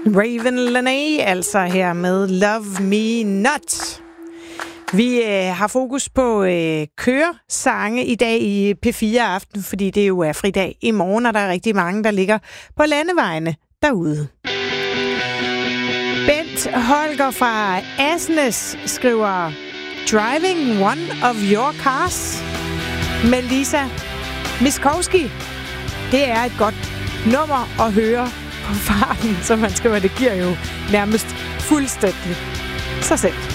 Raven Lenae, altså her med Love Me Not. Vi har fokus på køresange i dag i P4 Aften, fordi det jo er fridag i morgen, og der er rigtig mange, der ligger på landevejene derude. Bent Holger fra Asnes skriver Driving one of your cars. Melissa Miskovski. Det er et godt nummer at høre på farten, som man skriver. Det giver jo nærmest fuldstændig sig selv.